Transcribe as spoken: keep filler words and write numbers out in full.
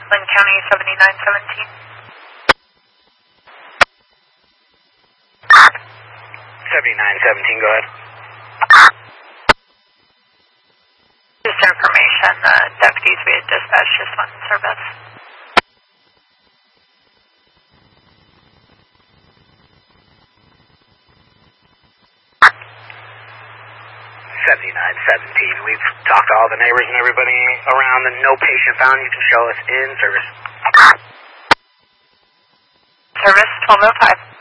Lynn County seventy-nine seventeen. seventy-nine seventeen, go ahead. Just information, the deputies we had dispatched just went in service. seventy-nine seventeen. We've talked to all the neighbors and everybody around, and no patient found. You can show us in service. Service twelve oh five.